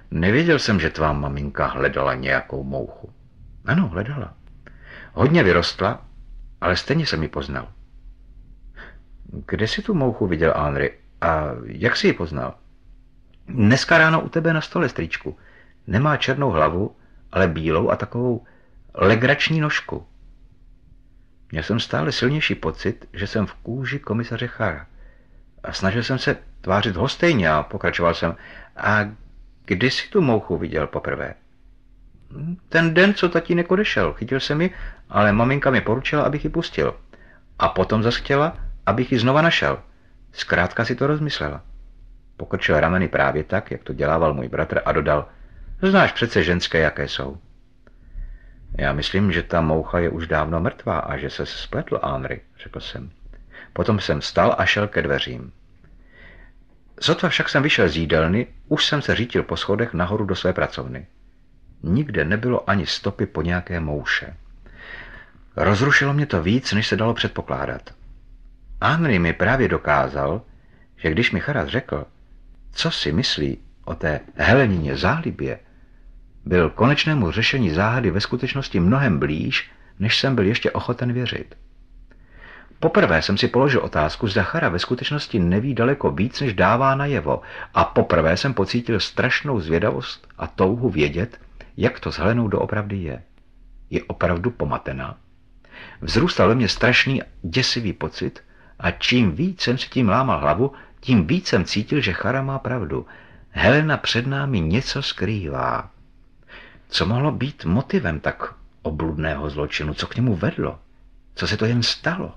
Nevěděl jsem, že tvá maminka hledala nějakou mouchu. Ano, hledala. Hodně vyrostla, ale stejně jsem ji poznal. Kde jsi tu mouchu viděl, Henry? A jak jsi ji poznal? Dneska ráno u tebe na stole, strýčku. Nemá černou hlavu, ale bílou a takovou legrační nožku. Měl jsem stále silnější pocit, že jsem v kůži komisaře Chara. A snažil jsem se tvářit lhostejně a pokračoval jsem. A kdy jsi tu mouchu viděl poprvé? Ten den, co tatínek odešel. Chytil jsem ji, ale maminka mi poručila, abych ji pustil. A potom zas chtěla, abych ji znova našel. Zkrátka si to rozmyslela. Pokrčil rameny právě tak, jak to dělával můj bratr a dodal. Znáš přece ženské, jaké jsou. Já myslím, že ta moucha je už dávno mrtvá a že se spletl, Henry, řekl jsem. Potom jsem vstal a šel ke dveřím. Sotva však jsem vyšel z jídelny, už jsem se řítil po schodech nahoru do své pracovny. Nikde nebylo ani stopy po nějaké mouše. Rozrušilo mě to víc, než se dalo předpokládat. Henry mi právě dokázal, že když mi Charas řekl, co si myslí o té Helenině zálibě, byl konečnému řešení záhady ve skutečnosti mnohem blíž, než jsem byl ještě ochoten věřit. Poprvé jsem si položil otázku, zda Chara ve skutečnosti neví daleko víc, než dává najevo, a poprvé jsem pocítil strašnou zvědavost a touhu vědět, jak to s Helenou doopravdy je. Je opravdu pomatená. Vzrůstal ve mně strašný, děsivý pocit a čím víc jsem si tím lámal hlavu, tím víc jsem cítil, že Chara má pravdu. Helena před námi něco skrývá. Co mohlo být motivem tak obludného zločinu? Co k němu vedlo? Co se to jen stalo?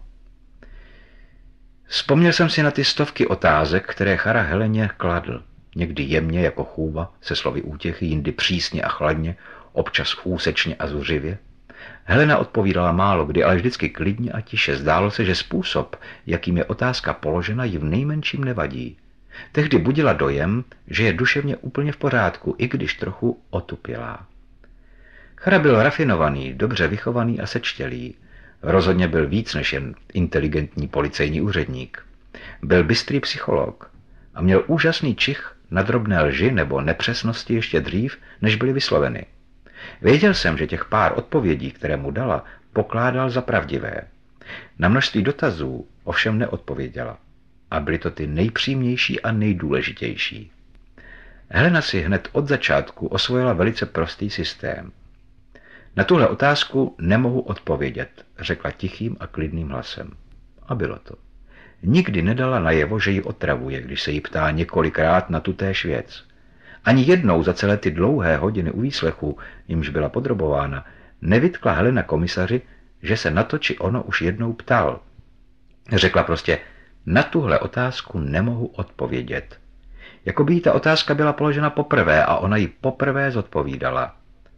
Vzpomněl jsem si na ty stovky otázek, které Chara Heleně kladl. Někdy jemně jako chůva, se slovy útěchy, jindy přísně a chladně, občas úsečně a zuřivě. Helena odpovídala málo kdy, ale vždycky klidně a tiše. Zdálo se, že způsob, jakým je otázka položena, jí v nejmenším nevadí. Tehdy budila dojem, že je duševně úplně v pořádku, i když trochu otupělá. Chara byl rafinovaný, dobře vychovaný a sečtělý. Rozhodně byl víc než jen inteligentní policejní úředník. Byl bystrý psycholog a měl úžasný čich na drobné lži nebo nepřesnosti ještě dřív, než byly vysloveny. Věděl jsem, že těch pár odpovědí, které mu dala, pokládal za pravdivé. Na množství dotazů ovšem neodpověděla. A byly to ty nejpřímnější a nejdůležitější. Helena si hned od začátku osvojila velice prostý systém. Na tuhle otázku nemohu odpovědět, řekla tichým a klidným hlasem. A bylo to. Nikdy nedala najevo, že ji otravuje, když se jí ptá několikrát na tutéž věc. Ani jednou za celé ty dlouhé hodiny u výslechu, jimž byla podrobována, nevytkla Helena komisaři, že se na to či ono už jednou ptal. Řekla prostě, na tuhle otázku nemohu odpovědět. Jakoby jí ta otázka byla položena poprvé a ona ji poprvé zodpovídala.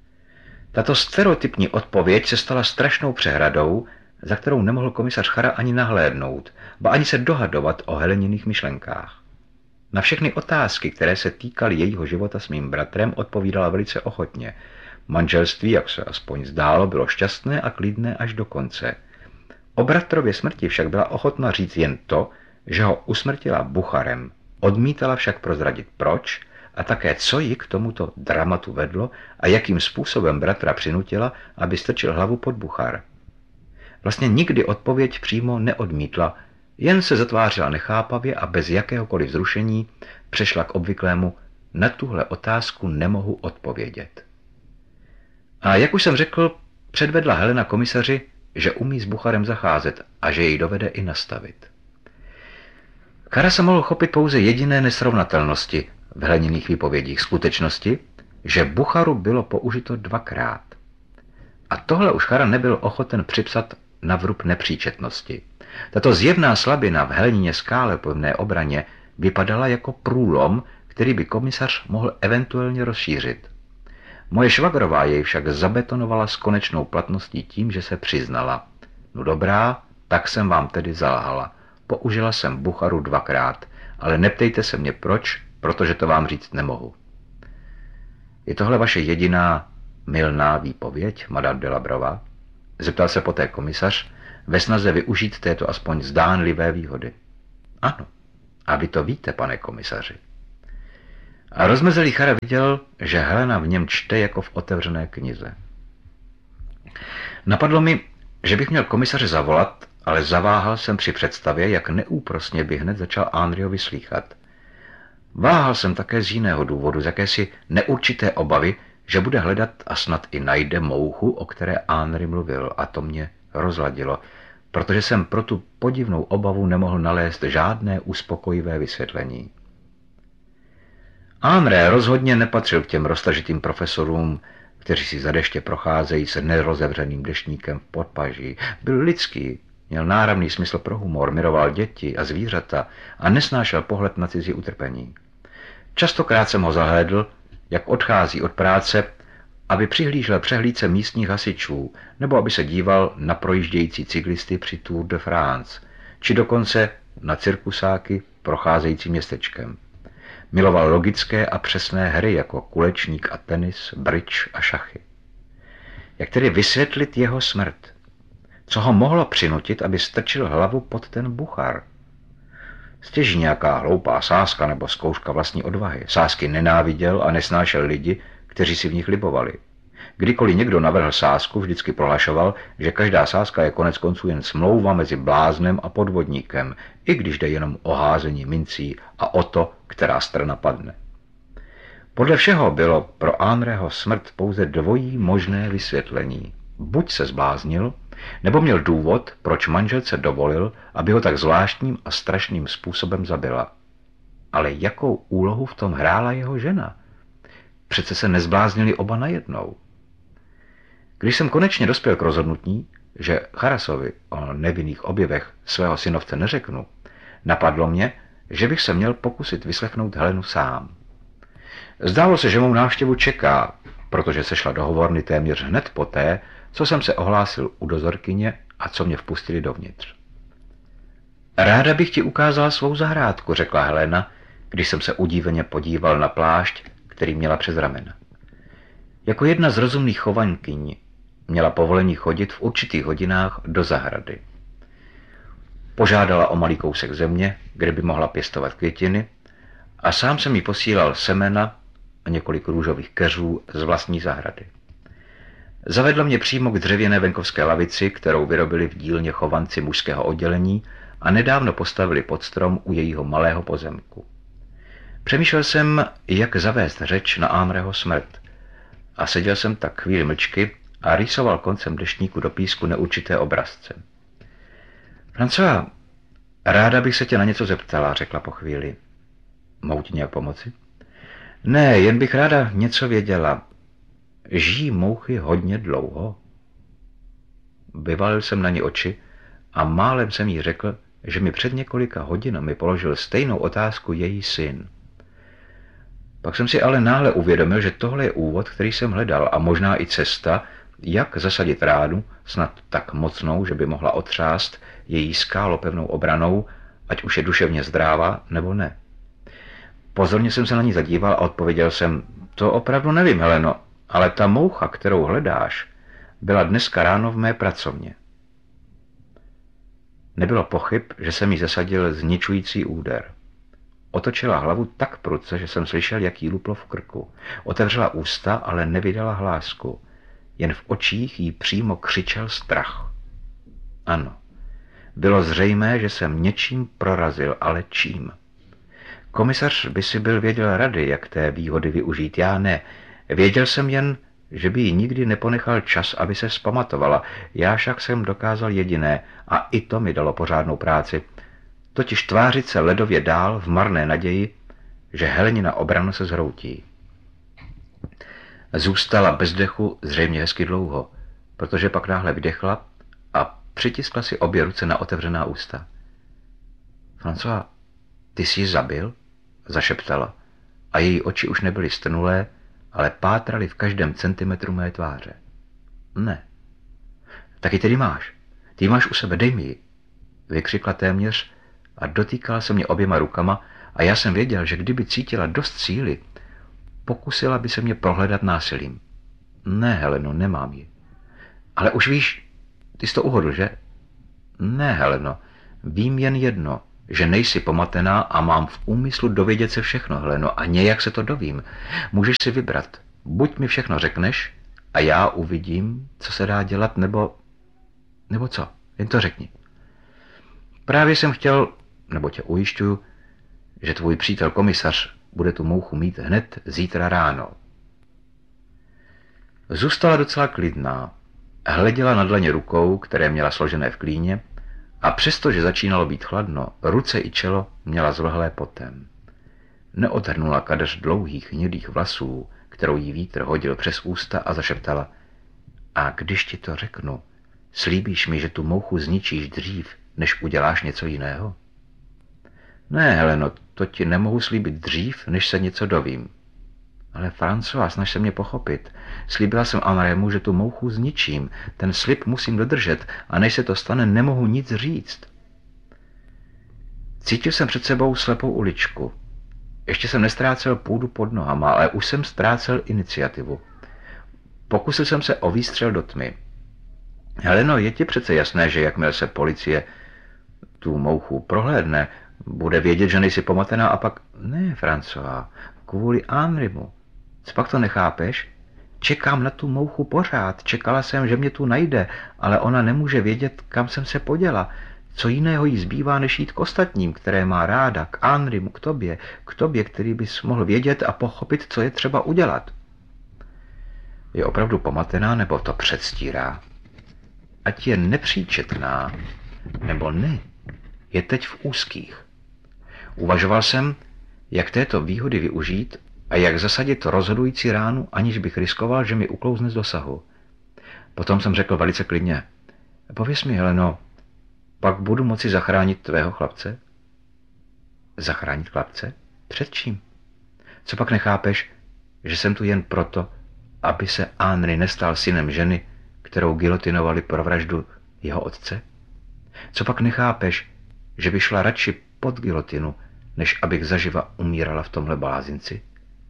Tato stereotypní odpověď se stala strašnou přehradou, za kterou nemohl komisař Chara ani nahlédnout, ba ani se dohadovat o Heleniných myšlenkách. Na všechny otázky, které se týkaly jejího života s mým bratrem, odpovídala velice ochotně. Manželství, jak se aspoň zdálo, bylo šťastné a klidné až do konce. O bratrově smrti však byla ochotna říct jen to, že ho usmrtila Bucharem. Odmítala však prozradit proč a také co ji k tomuto dramatu vedlo a jakým způsobem bratra přinutila, aby strčil hlavu pod Buchar. Vlastně nikdy odpověď přímo neodmítla, jen se zatvářila nechápavě a bez jakéhokoliv vzrušení přešla k obvyklému na tuhle otázku nemohu odpovědět. A jak už jsem řekl, předvedla Helena komisaři, že umí s Bucharem zacházet a že jej dovede i nastavit. Chara se mohl chopit pouze jediné nesrovnatelnosti v Heleniných výpovědích skutečnosti, že Bucharu bylo použito dvakrát. A tohle už Chara nebyl ochoten připsat na vrub nepříčetnosti. Tato zjevná slabina v Helenině skále pevné obraně vypadala jako průlom, který by komisař mohl eventuálně rozšířit. Moje švagrová jej však zabetonovala s konečnou platností tím, že se přiznala. No dobrá, tak jsem vám tedy zalhala. Použila jsem Bucharu dvakrát, ale neptejte se mě proč, protože to vám říct nemohu. Je tohle vaše jediná mylná výpověď, madame de Labrova? Zeptal se poté komisař ve snaze využít této aspoň zdánlivé výhody. Ano, a vy to víte, pane komisaři. A rozmezlý Chara viděl, že Helena v něm čte jako v otevřené knize. Napadlo mi, že bych měl komisaře zavolat, ale zaváhal jsem při představě, jak neúprosně by hned začal Henryho vyslýchat. Váhal jsem také z jiného důvodu, z jakési neurčité obavy, že bude hledat a snad i najde mouchu, o které Henry mluvil, a to mě rozladilo, protože jsem pro tu podivnou obavu nemohl nalézt žádné uspokojivé vysvětlení. Henry rozhodně nepatřil k těm roztažitým profesorům, kteří si za deště procházejí se nerozevřeným deštníkem v podpaží. Byl lidský, měl náramný smysl pro humor, miloval děti a zvířata a nesnášel pohled na cizí utrpení. Častokrát jsem ho zahlédl, jak odchází od práce, aby přihlížel přehlídce místních hasičů, nebo aby se díval na projíždějící cyklisty při Tour de France, či dokonce na cirkusáky procházející městečkem. Miloval logické a přesné hry jako kulečník a tenis, bridge a šachy. Jak tedy vysvětlit jeho smrt? Co ho mohlo přinutit, aby strčil hlavu pod ten buchar? Stěží nějaká hloupá sázka nebo zkouška vlastní odvahy. Sázky nenáviděl a nesnášel lidi, kteří si v nich libovali. Kdykoliv někdo navrhl sázku, vždycky prohlašoval, že každá sázka je konec konců jen smlouva mezi bláznem a podvodníkem, i když jde jenom o házení mincí a o to, která strana padne. Podle všeho bylo pro Henryho smrt pouze dvojí možné vysvětlení. Buď se zbláznil, nebo měl důvod, proč manželce dovolil, aby ho tak zvláštním a strašným způsobem zabila. Ale jakou úlohu v tom hrála jeho žena? Přece se nezbláznili oba najednou. Když jsem konečně dospěl k rozhodnutí, že Charasovi o nevinných objevech svého synovce neřeknu, napadlo mě, že bych se měl pokusit vyslechnout Helenu sám. Zdálo se, že mou návštěvu čeká, protože se šla do hovorny téměř hned poté, co jsem se ohlásil u dozorkyně a co mě vpustili dovnitř. Ráda bych ti ukázala svou zahrádku, řekla Helena, když jsem se udíveně podíval na plášť, který měla přes ramena. Jako jedna z rozumných chovankyň měla povolení chodit v určitých hodinách do zahrady. Požádala o malý kousek země, kde by mohla pěstovat květiny, a sám jsem jí posílal semena a několik růžových keřů z vlastní zahrady. Zavedla mě přímo k dřevěné venkovské lavici, kterou vyrobili v dílně chovanci mužského oddělení a nedávno postavili pod strom u jejího malého pozemku. Přemýšlel jsem, jak zavést řeč na Henryho smrt, a seděl jsem tak chvíli mlčky a rýsoval koncem deštníku do písku neurčité obrazce. François, ráda bych se tě na něco zeptala, řekla po chvíli. Mohu ti nějak pomoci? Ne, jen bych ráda něco věděla. Žijí mouchy hodně dlouho? Vyvalil jsem na ní oči a málem jsem jí řekl, že mi před několika hodinami položil stejnou otázku její syn. Pak jsem si ale náhle uvědomil, že tohle je úvod, který jsem hledal, a možná i cesta, jak zasadit ránu, snad tak mocnou, že by mohla otřást její skálopevnou obranou, ať už je duševně zdrává nebo ne. Pozorně jsem se na ní zadíval a odpověděl jsem, to opravdu nevím, Heleno, ale ta moucha, kterou hledáš, byla dneska ráno v mé pracovně. Nebylo pochyb, že jsem jí zasadil zničující úder. Otočila hlavu tak prudce, že jsem slyšel, jak jí luplo v krku. Otevřela ústa, ale nevydala hlásku. Jen v očích jí přímo křičel strach. Ano, bylo zřejmé, že jsem něčím prorazil, ale čím? Komisař by si byl věděl rady, jak té výhody využít, já ne. Věděl jsem jen, že by jí nikdy neponechal čas, aby se vzpamatovala. Já však jsem dokázal jediné, a i to mi dalo pořádnou práci, totiž tvářit se ledově dál v marné naději, že Helenina obrana se zhroutí. Zůstala bez dechu zřejmě hezky dlouho, protože pak náhle vydechla a přitiskla si obě ruce na otevřená ústa. François, ty jsi ji zabil? Zašeptala. A její oči už nebyly strnulé, ale pátraly v každém centimetru mé tváře. Ne. Taky tedy máš. Ty máš u sebe, dej mi ji. Vykřikla téměř a dotýkala se mě oběma rukama a já jsem věděl, že kdyby cítila dost síly, pokusila by se mě prohledat násilím. Ne, Heleno, nemám ji. Ale už víš, ty jsi to uhodl, že? Ne, Heleno, vím jen jedno, že nejsi pomatená a mám v úmyslu dovědět se všechno, Heleno, a nějak se to dovím. Můžeš si vybrat. Buď mi všechno řekneš a já uvidím, co se dá dělat, nebo co. Jen to řekni. Právě jsem chtěl, nebo tě ujišťuju, že tvůj přítel komisař bude tu mouchu mít hned zítra ráno. Zůstala docela klidná. Hleděla na dlaně rukou, které měla složené v klíně, a přestože začínalo být chladno, ruce i čelo měla zvlhlé potem. Neodhrnula kadeř dlouhých hnědých vlasů, kterou jí vítr hodil přes ústa, a zašeptala: a když ti to řeknu, slíbíš mi, že tu mouchu zničíš dřív, než uděláš něco jiného? Ne, Heleno, to ti nemohu slíbit dřív, než se něco dovím. Ale François, snaž se mě pochopit. Slíbila jsem Henrimu, že tu mouchu zničím. Ten slib musím dodržet a než se to stane, nemohu nic říct. Cítil jsem před sebou slepou uličku. Ještě jsem nestrácel půdu pod nohama, ale už jsem ztrácel iniciativu. Pokusil jsem se o výstřel do tmy. Heleno, je ti přece jasné, že jakmile se policie tu mouchu prohlédne, bude vědět, že nejsi pomatená a pak... Ne, François, kvůli Henrimu. Copak to nechápeš? Čekám na tu mouchu pořád. Čekala jsem, že mě tu najde, ale ona nemůže vědět, kam jsem se poděla. Co jiného jí zbývá, než jít k ostatním, které má ráda, k Henrimu, k tobě, který bys mohl vědět a pochopit, co je třeba udělat. Je opravdu pomatená, nebo to předstírá? Ať je nepříčetná, nebo ne, je teď v úzkých. Uvažoval jsem, jak této výhody využít a jak zasadit rozhodující ránu, aniž bych riskoval, že mi uklouzne z dosahu. Potom jsem řekl velice klidně: pověz mi, Heleno, pak budu moci zachránit tvého chlapce? Zachránit chlapce? Před čím? Co pak nechápeš, že jsem tu jen proto, aby se Henri nestal synem ženy, kterou gilotinovali pro vraždu jeho otce? Co pak nechápeš, že by šla radši pod gilotinu, než abych zaživa umírala v tomhle blázinci?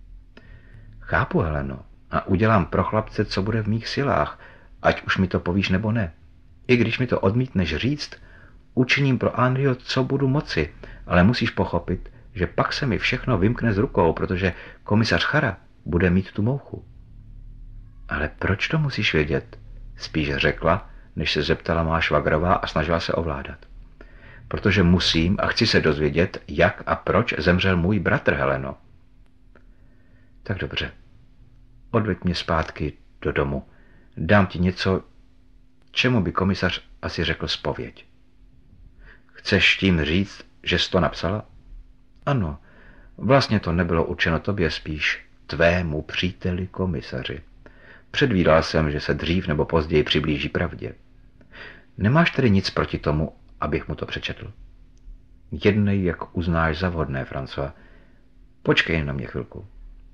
Chápu, Heleno, a udělám pro chlapce, co bude v mých silách, ať už mi to povíš nebo ne. I když mi to odmítneš říct, učiním pro Henriho, co budu moci, ale musíš pochopit, že pak se mi všechno vymkne z rukou, protože komisař Chara bude mít tu mouchu. Ale proč to musíš vědět? Spíš řekla, než se zeptala má švagrová a snažila se ovládat. Protože musím a chci se dozvědět, jak a proč zemřel můj bratr, Heleno. Tak dobře. Odveď mě zpátky do domu. Dám ti něco, čemu by komisař asi řekl zpověď. Chceš tím říct, že jsi to napsala? Ano, vlastně to nebylo určeno tobě, spíš tvému příteli komisaři. Předvídal jsem, že se dřív nebo později přiblíží pravdě. Nemáš tedy nic proti tomu, abych mu to přečetl? Jednej, jak uznáš za vhodné, François. Počkej na mě chvilku.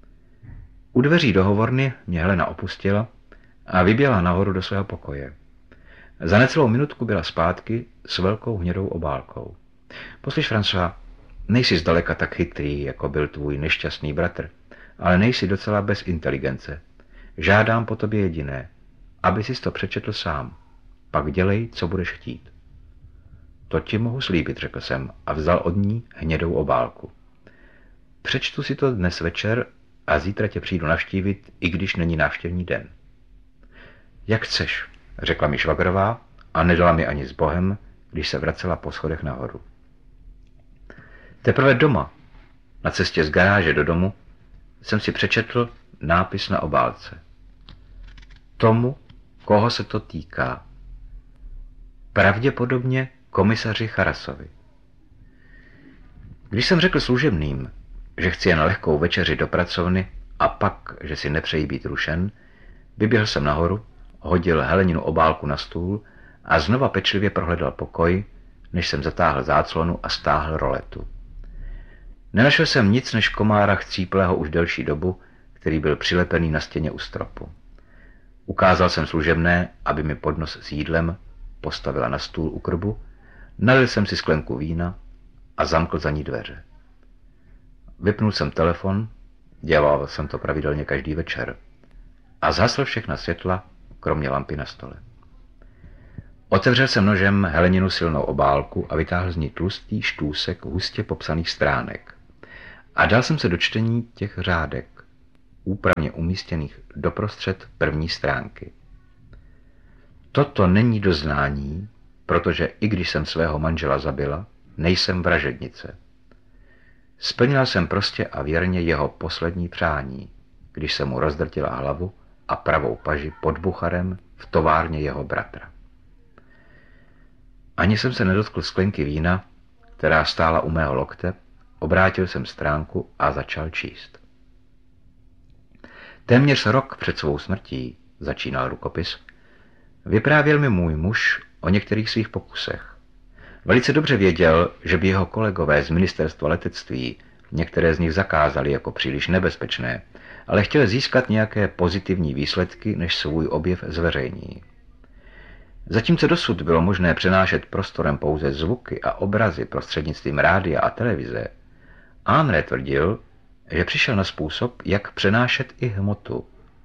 U dveří do hovorny mě Helena opustila a vyběhla nahoru do svého pokoje. Za necelou minutku byla zpátky s velkou hnědou obálkou. Poslyš, François, nejsi zdaleka tak chytrý, jako byl tvůj nešťastný bratr, ale nejsi docela bez inteligence. Žádám po tobě jediné, aby sis to přečetl sám. Pak dělej, co budeš chtít. To ti mohu slíbit, řekl jsem a vzal od ní hnědou obálku. Přečtu si to dnes večer a zítra tě přijdu navštívit, i když není návštěvní den. Jak chceš, řekla mi švagrová a nedala mi ani s Bohem, když se vracela po schodech nahoru. Teprve doma, na cestě z garáže do domu, jsem si přečetl nápis na obálce. Tomu, koho se to týká. Pravděpodobně komisaři Charasovi. Když jsem řekl služebným, že chci jen lehkou večeři do pracovny a pak, že si nepřeji být rušen, vyběhl jsem nahoru, hodil Heleninu obálku na stůl a znova pečlivě prohledal pokoj, než jsem zatáhl záclonu a stáhl roletu. Nenašel jsem nic než komára chcíplého už delší dobu, který byl přilepený na stěně u stropu. Ukázal jsem služebné, aby mi podnos s jídlem postavila na stůl u krbu, nalil jsem si sklenku vína a zamkl za ní dveře. Vypnul jsem telefon, dělal jsem to pravidelně každý večer, a zhasl všechna světla, kromě lampy na stole. Otevřel jsem nožem Heleninu silnou obálku a vytáhl z ní tlustý štůsek hustě popsaných stránek. A dal jsem se do čtení těch řádek, úpravně umístěných doprostřed první stránky. Toto není doznání, protože i když jsem svého manžela zabila, nejsem vražednice. Splnila jsem prostě a věrně jeho poslední přání, když jsem mu rozdrtila hlavu a pravou paži pod Bucharem v továrně jeho bratra. Ani jsem se nedotkl sklenky vína, která stála u mého lokte, obrátil jsem stránku a začal číst. Téměř rok před svou smrtí, začínal rukopis, vyprávěl mi můj muž o některých svých pokusech. Velice dobře věděl, že by jeho kolegové z ministerstva letectví některé z nich zakázali jako příliš nebezpečné, ale chtěl získat nějaké pozitivní výsledky, než svůj objev zveřejní. Zatímco dosud bylo možné přenášet prostorem pouze zvuky a obrazy prostřednictvím rádia a televize, Henry tvrdil, že přišel na způsob, jak přenášet i hmotu.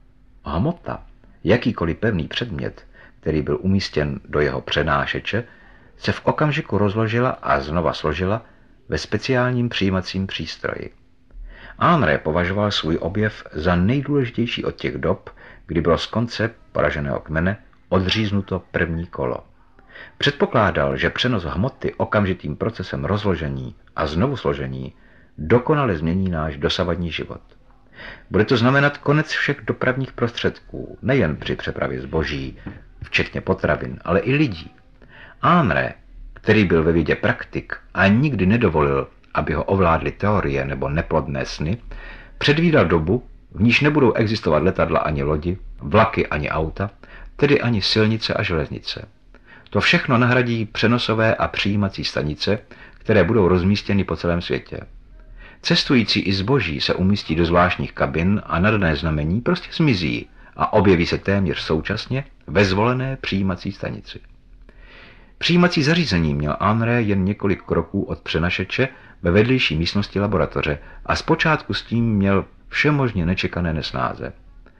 Hmota, jakýkoliv pevný předmět, který byl umístěn do jeho přenášeče, se v okamžiku rozložila a znova složila ve speciálním přijímacím přístroji. Henry považoval svůj objev za nejdůležitější od těch dob, kdy bylo z konce poraženého kmene odříznuto první kolo. Předpokládal, že přenos hmoty okamžitým procesem rozložení a znovu složení dokonale změní náš dosavadní život. Bude to znamenat konec všech dopravních prostředků, nejen při přepravě zboží, včetně potravin, ale i lidí. Henry, který byl ve vědě praktik a nikdy nedovolil, aby ho ovládly teorie nebo neplodné sny, předvídal dobu, v níž nebudou existovat letadla ani lodi, vlaky ani auta, tedy ani silnice a železnice. To všechno nahradí přenosové a přijímací stanice, které budou rozmístěny po celém světě. Cestující i zboží se umístí do zvláštních kabin a nadané znamení prostě zmizí a objeví se téměř současně ve zvolené přijímací stanici. Přijímací zařízení měl Henry jen několik kroků od přenašeče ve vedlejší místnosti laboratoře a zpočátku s tím měl všemožně nečekané nesnáze.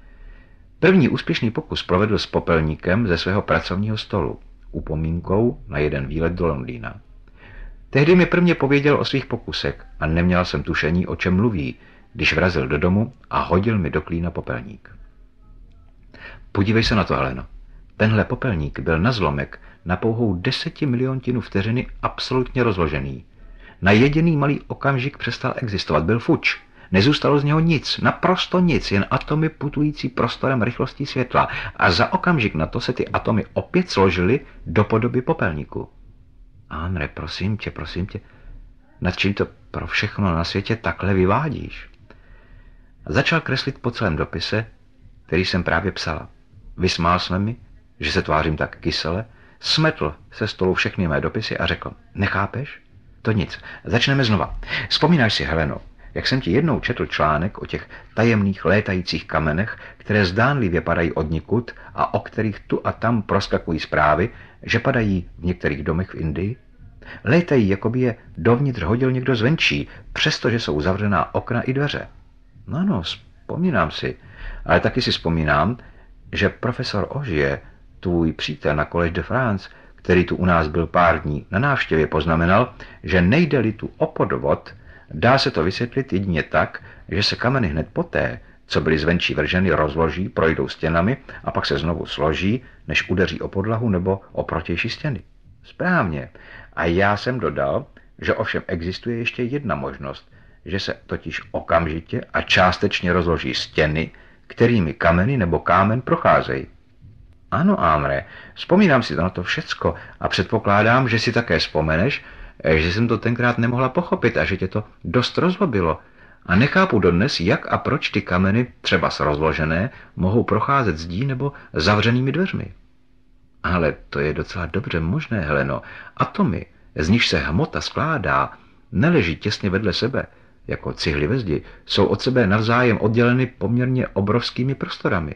První úspěšný pokus provedl s popelníkem ze svého pracovního stolu, upomínkou na jeden výlet do Londýna. Tehdy mi prvně pověděl o svých pokusech a neměl jsem tušení, o čem mluví, když vrazil do domu a hodil mi do klína popelník. Podívej se na to, Heleno. Tenhle popelník byl na zlomek na pouhou 10 miliontinu vteřiny absolutně rozložený. Na jediný malý okamžik přestal existovat, byl fuč. Nezůstalo z něho nic, naprosto nic, jen atomy putující prostorem rychlostí světla a za okamžik na to se ty atomy opět složily do podoby popelníku. Henry, prosím tě, nad čím to pro všechno na světě takhle vyvádíš? Začal kreslit po celém dopise, který jsem právě psala. Vysmál jsme mi, že se tvářím tak kysele, smetl se stolu všechny mé dopisy a řekl, nechápeš? To nic, začneme znova. Vzpomínáš si, Heleno, jak jsem ti jednou četl článek o těch tajemných létajících kamenech, které zdánlivě padají odnikud a o kterých tu a tam proskakují zprávy, že padají v některých domech v Indii? Létají, jako by je dovnitř hodil někdo zvenčí, přestože jsou zavřená okna i dveře. No, vzpomínám si, ale taky si vzpomínám, že profesor Ogier, tvůj přítel na Collège de France, který tu u nás byl pár dní na návštěvě, poznamenal, že nejde-li tu o podvod, dá se to vysvětlit jedině tak, že se kameny hned poté, co byly zvenčí vrženy, rozloží, projdou stěnami a pak se znovu složí, než udeří o podlahu nebo o protější stěny. Správně. A já jsem dodal, že ovšem existuje ještě jedna možnost, že se totiž okamžitě a částečně rozloží stěny, kterými kameny nebo kámen procházejí. Ano, Henry, vzpomínám si na to všecko a předpokládám, že si také vzpomeneš, že jsem to tenkrát nemohla pochopit a že tě to dost rozlobilo. A nechápu dodnes, jak a proč ty kameny, třeba rozložené, mohou procházet zdí nebo zavřenými dveřmi. Ale to je docela dobře možné, Heleno. Atomy, z nich se hmota skládá, neleží těsně vedle sebe, jako cihly ve zdi, jsou od sebe navzájem odděleny poměrně obrovskými prostorami.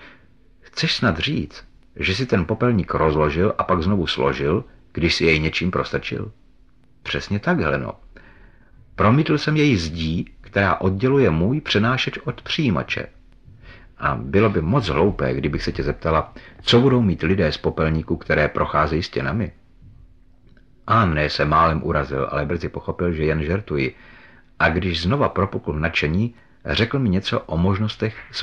Chceš snad říct, že si ten popelník rozložil a pak znovu složil, když si jej něčím prostrčil? Přesně tak, Heleno. Promítl jsem jej zdí, která odděluje můj přenášeč od přijímače. A bylo by moc hloupé, kdybych se tě zeptala, co budou mít lidé z popelníku, které procházejí stěnami. Anne se málem urazil, ale brzy pochopil, že jen žertuji. A když znova propukl nadšení, řekl mi něco o možnostech